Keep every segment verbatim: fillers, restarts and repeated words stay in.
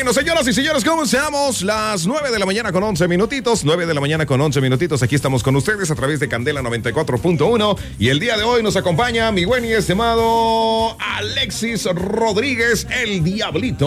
Bueno, señoras y señores, comenzamos las nueve de la mañana con once minutitos. nueve de la mañana con once minutitos. Aquí estamos con ustedes a través de Candela noventa y cuatro punto uno. Y el día de hoy nos acompaña mi buen y estimado Alexis Rodríguez, el Diablito.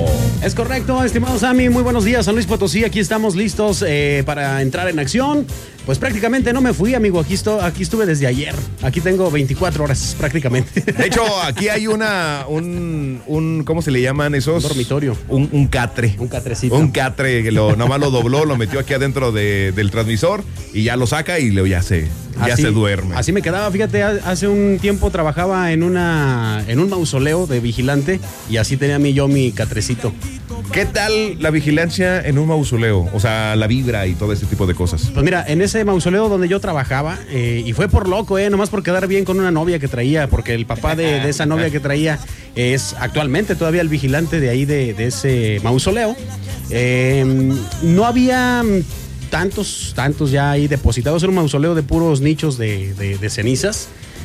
Es correcto, estimado Sammy. Muy buenos días, San Luis Potosí. Aquí estamos listos eh, para entrar en acción. Pues prácticamente no me fui, amigo. Aquí, esto, aquí estuve desde ayer. Aquí tengo veinticuatro horas prácticamente. De hecho, aquí hay una, un, un ¿cómo se le llaman esos? Un dormitorio. Un, un catre. Un catrecito. Un catre que lo, nomás lo dobló, lo metió aquí adentro de, del transmisor y ya lo saca y lo, ya, se, ya así, se duerme. Así me quedaba, fíjate, hace un tiempo trabajaba en, una, en un mausoleo de vigilante y así tenía mi, yo mi catrecito. ¿Qué tal la vigilancia en un mausoleo? O sea, la vibra y todo ese tipo de cosas. Pues mira, en ese mausoleo donde yo trabajaba, eh, y fue por loco, eh, nomás por quedar bien con una novia que traía, porque el papá de, de esa novia que traía es actualmente todavía el vigilante de ahí de, de ese mausoleo. Eh, no había tantos, tantos ya ahí depositados, era un mausoleo de puros nichos de, de, de cenizas.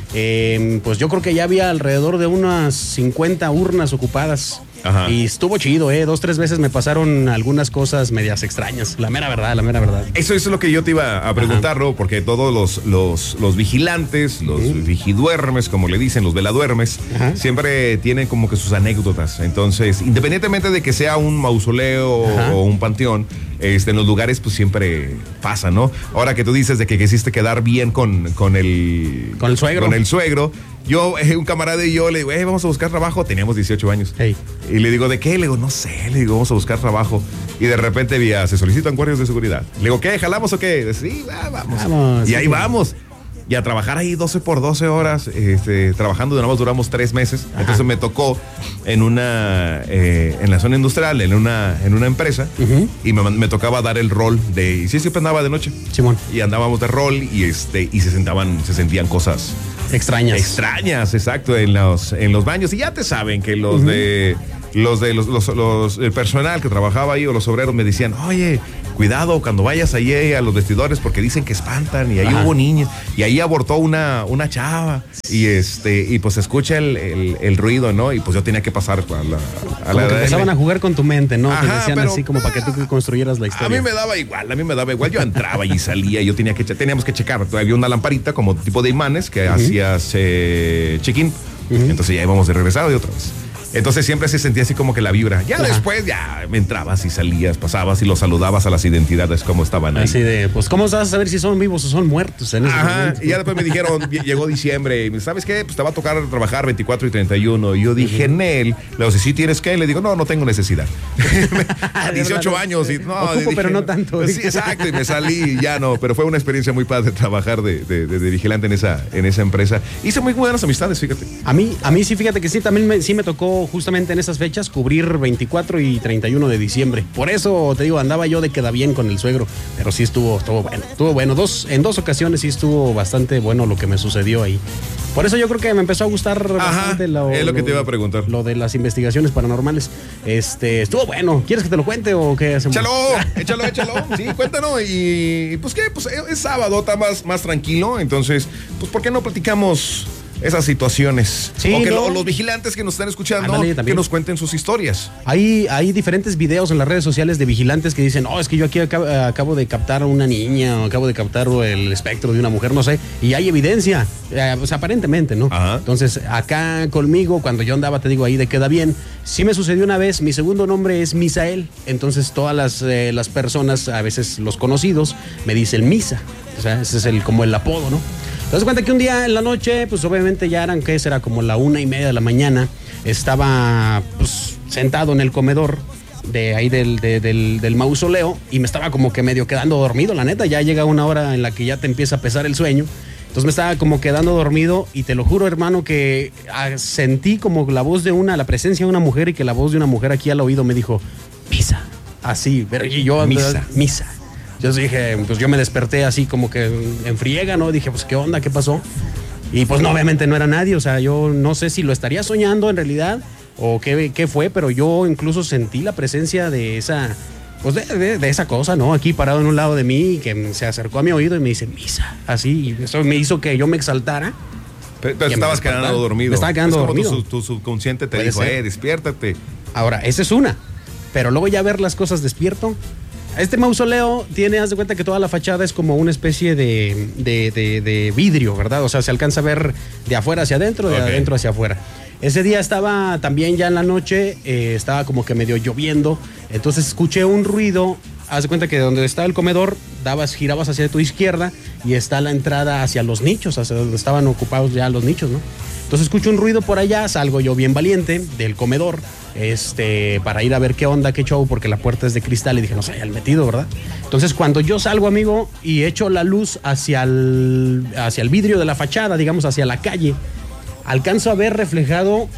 Eh, pues yo creo que ya había alrededor de unas cincuenta urnas ocupadas. Ajá. Y estuvo chido, ¿eh? Dos, tres veces me pasaron algunas cosas medias extrañas. La mera verdad, la mera verdad. Eso, eso es lo que yo te iba a preguntar, ¿no? Porque todos los, los, los vigilantes, los uh-huh. vigiduermes, como le dicen, los veladuermes, uh-huh. siempre tienen como que sus anécdotas. Entonces, independientemente de que sea un mausoleo uh-huh. o un panteón, este, en los lugares pues siempre pasa, ¿no? Ahora que tú dices de que quisiste quedar bien con, con el... Con el suegro. Con el suegro. Yo, eh, un camarada y yo le digo, eh, vamos a buscar trabajo. Teníamos dieciocho años. Hey. Y le digo, ¿de qué? Le digo, no sé. Le digo, vamos a buscar trabajo. Y de repente vi, se solicitan guardias de seguridad. Le digo, ¿qué? ¿Jalamos o qué? Sí, ah, vamos. vamos. Y ahí sí. vamos. Y a trabajar ahí doce por doce horas, este, trabajando, de nuevo duramos tres meses. Ajá. Entonces me tocó en una, eh, en la zona industrial, en una, en una empresa, uh-huh. y me, me tocaba dar el rol de, y sí, siempre andaba de noche. Simón. Y andábamos de rol y este, y se sentaban, se sentían cosas extrañas. Extrañas, exacto, en los, en los baños. Y ya te saben que los uh-huh. de, los de los, los, los, el personal que trabajaba ahí o los obreros me decían, oye, cuidado cuando vayas ahí a los vestidores porque dicen que espantan y ahí Ajá. hubo niños y ahí abortó una, una chava y este y pues se escucha el, el, el ruido, ¿no? Y pues yo tenía que pasar a la, a como la que empezaban a jugar con tu mente, ¿no? Ajá, te decían pero, así como para que tú construyeras la historia. A mí me daba igual, a mí me daba igual. Yo entraba y salía, yo tenía que teníamos que checar. Había una lamparita como tipo de imanes que uh-huh. hacías eh, check-in. Uh-huh. Entonces ya íbamos de regresado y otra vez. Entonces siempre se sentía así como que la vibra. Ya Ajá. después ya entrabas y salías, pasabas y los saludabas a las identidades como estaban ahí. Así de, pues, ¿cómo vas a saber si son vivos o son muertos en ese Ajá, momento? Y ya después me dijeron, llegó diciembre, y ¿sabes qué? Pues te va a tocar trabajar veinticuatro y treinta y uno. Y yo dije, uh-huh. Nel, le digo, si sí tienes que, le digo, no, no tengo necesidad. A dieciocho años y no. Ocupo, dije, pero no tanto. Pues, sí, exacto, y me salí y ya no, pero fue una experiencia muy padre trabajar de, de, de, de vigilante en esa, en esa empresa. Hice muy buenas amistades, fíjate. A mí, a mí sí, fíjate que sí, también me, sí me tocó justamente en esas fechas cubrir veinticuatro y treinta y uno de diciembre. Por eso te digo, andaba yo de queda bien con el suegro, pero sí estuvo, estuvo bueno, estuvo bueno. Dos, en dos ocasiones sí estuvo bastante bueno lo que me sucedió ahí. Por eso yo creo que me empezó a gustar Ajá, bastante lo, es lo que lo, te iba a preguntar. Lo de las investigaciones paranormales. Este, estuvo bueno. ¿Quieres que te lo cuente o qué hacemos? Échalo, échalo, échalo. Sí, cuéntanos. Y pues qué, pues es sábado, está más, más tranquilo. Entonces, pues ¿por qué no platicamos esas situaciones? Sí, o que ¿no? lo, los vigilantes que nos están escuchando, Ándale, que nos cuenten sus historias. Hay, hay diferentes videos en las redes sociales de vigilantes que dicen, oh, es que yo aquí acabo, acabo de captar a una niña, o acabo de captar el espectro de una mujer, no sé, y hay evidencia, eh, pues aparentemente, ¿no? Ajá. Entonces, acá conmigo, cuando yo andaba, te digo, ahí de queda bien, sí me sucedió una vez, mi segundo nombre es Misael, entonces todas las, eh, las personas, a veces los conocidos, me dicen Misa, o sea, ese es el, como el apodo, ¿no? Te das cuenta que un día en la noche, pues obviamente ya eran, ¿qué será? Como la una y media de la mañana. Estaba, pues, sentado en el comedor de ahí del, de, del, del mausoleo y me estaba como que medio quedando dormido, la neta. Ya llega una hora en la que ya te empieza a pesar el sueño. Entonces me estaba como quedando dormido y te lo juro, hermano, que ah, sentí como la voz de una, la presencia de una mujer y que la voz de una mujer aquí al oído me dijo, misa. Así, pero y yo, misa. Misa. Yo dije, pues yo me desperté así como que en friega, ¿no? Dije, pues, ¿qué onda? ¿Qué pasó? Y pues no, obviamente no era nadie, o sea, yo no sé si lo estaría soñando en realidad o qué, qué fue, pero yo incluso sentí la presencia de esa, pues de, de, de esa cosa, ¿no? Aquí parado en un lado de mí, que se acercó a mi oído y me dice, misa, así, y eso me hizo que yo me exaltara. Pero, pero estabas quedando dormido. Me estaba quedando es como dormido. Tu, tu subconsciente te dijo, ser. eh, despiértate. Ahora, esa es una. pero luego ya ver las cosas despierto. Este mausoleo tiene, haz de cuenta que toda la fachada es como una especie de, de, de, de vidrio, ¿verdad? O sea, se alcanza a ver de afuera hacia adentro, de okay. adentro hacia afuera. Ese día estaba también ya en la noche, eh, estaba como que medio lloviendo, entonces escuché un ruido. Haz de cuenta que donde está el comedor, dabas, girabas hacia tu izquierda y está la entrada hacia los nichos, hacia donde estaban ocupados ya los nichos, ¿no? Entonces escucho un ruido por allá, salgo yo bien valiente del comedor, este, para ir a ver qué onda, qué show, porque la puerta es de cristal y dije, no se hayan metido, ¿verdad? Entonces cuando yo salgo, amigo, y echo la luz hacia el, hacia el vidrio de la fachada, digamos, hacia la calle, alcanzo a ver reflejado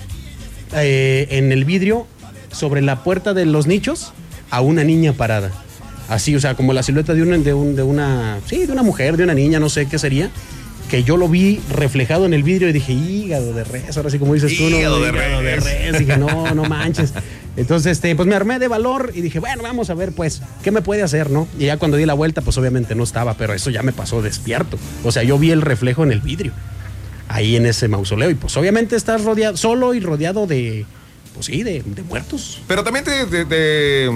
eh, en el vidrio, sobre la puerta de los nichos, a una niña parada. Así, o sea, como la silueta de una, de, un, de una, sí, de una mujer, de una niña, no sé qué sería, que yo lo vi reflejado en el vidrio y dije, hígado de res, ahora sí como dices tú, no, hígado de hígado res. de res, dije, no, no manches. Entonces, este, pues me armé de valor y dije, bueno, vamos a ver, pues, ¿qué me puede hacer, no? Y ya cuando di la vuelta, pues obviamente no estaba, pero eso ya me pasó despierto. O sea, yo vi el reflejo en el vidrio, ahí en ese mausoleo, y pues obviamente estás rodeado, solo y rodeado de... Pues sí, de, de muertos. Pero también te, de, de,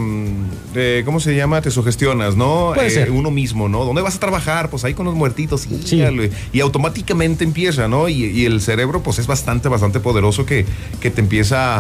de, ¿cómo se llama? Te sugestionas, ¿no? Puede eh, ser. Uno mismo, ¿no? ¿Dónde vas a trabajar? Pues ahí con los muertitos. Y, sí. y automáticamente empieza, ¿no? Y, y el cerebro, pues es bastante, bastante poderoso que, que te empieza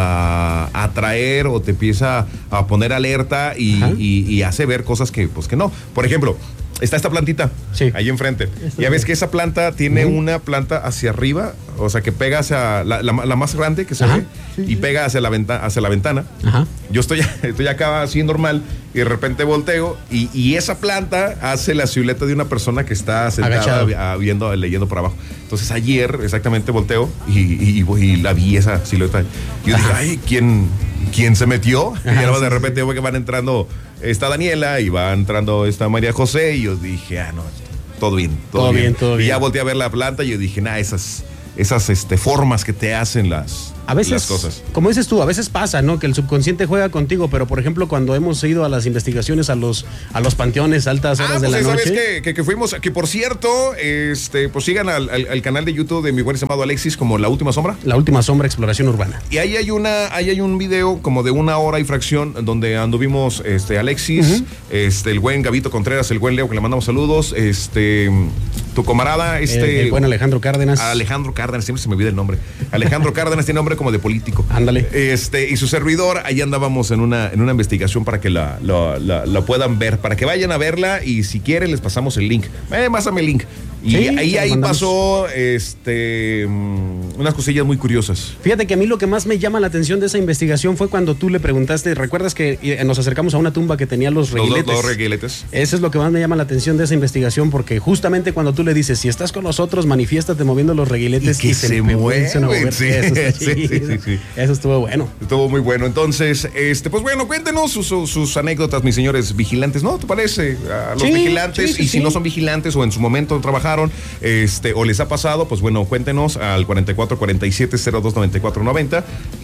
a, a atraer o te empieza a poner alerta y, y, y hace ver cosas que, pues que no. Por ejemplo, está esta plantita, sí, ahí enfrente. Esto ya ves es. que esa planta tiene uh-huh. una planta hacia arriba, o sea, que pega hacia la, la, la más grande que se Ajá. ve, sí, y sí. pega hacia la, venta, hacia la ventana. Ajá. Yo estoy, estoy acá así normal y de repente volteo y, y esa planta hace la silueta de una persona que está sentada viendo, leyendo por abajo. Entonces ayer exactamente volteo y, y, y la vi esa silueta. Y yo dije, ay, ¿quién, ¿quién se metió? Ajá, y ahora de repente veo que van entrando... Está Daniela y va entrando esta María José y yo dije, ah, no, todo bien, todo, todo bien. bien, todo bien. Y ya volteé a ver la planta y yo dije, nah, esas, esas este, formas que te hacen las, a veces, las cosas. Como dices tú, a veces pasa, ¿no? Que el subconsciente juega contigo, pero por ejemplo, cuando hemos ido a las investigaciones a los, a los panteones a altas horas ah, de pues, la ¿sabes noche. Que, que, que fuimos, que por cierto, este, pues sigan al, al, al canal de YouTube de mi buen estimado Alexis como La Última Sombra. La Última Sombra, Exploración Urbana. Y ahí hay una, ahí hay un video como de una hora y fracción donde anduvimos este, Alexis, uh-huh. este, el buen Gabito Contreras, el buen Leo, que le mandamos saludos, este, tu camarada, este. El, el buen Alejandro Cárdenas. Alejandro Cárdenas, siempre se me olvida el nombre. Alejandro Cárdenas tiene nombre como de político. Ándale. Este, y su servidor, ahí andábamos en una, en una investigación para que la, la, la, la puedan ver, para que vayan a verla y si quieren les pasamos el link. Eh, pásame el link. Y sí, ahí, ahí pasó este, unas cosillas muy curiosas. Fíjate que a mí lo que más me llama la atención de esa investigación fue cuando tú le preguntaste, ¿recuerdas que nos acercamos a una tumba que tenía los reguiletes? Los, los, los reguiletes. Eso es lo que más me llama la atención de esa investigación, porque justamente cuando tú le dices, si estás con nosotros, manifiéstate moviendo los reguiletes y que y se, se mueven. A mover. Sí, eso, sí, sí, sí, sí. Eso estuvo bueno. Estuvo muy bueno. Entonces, este, pues bueno, cuéntenos sus, sus, sus anécdotas, mis señores vigilantes, ¿no? ¿Te parece? A los sí, vigilantes, sí, sí, y si sí. no son vigilantes o en su momento trabajaron, este, Este, o les ha pasado, pues bueno, cuéntenos al cuarenta y cuatro cuarenta y siete cero dos noventa y cuatro noventa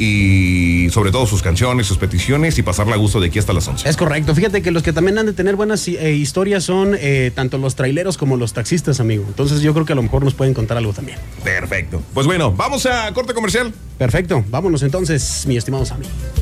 y sobre todo sus canciones, sus peticiones y pasarla a gusto de aquí hasta las once. Es correcto. Fíjate que los que también han de tener buenas eh, historias son eh, tanto los traileros como los taxistas, amigo. Entonces yo creo que a lo mejor nos pueden contar algo también. Perfecto. Pues bueno, vamos a corte comercial. Perfecto. Vámonos entonces, mi estimado Sammy.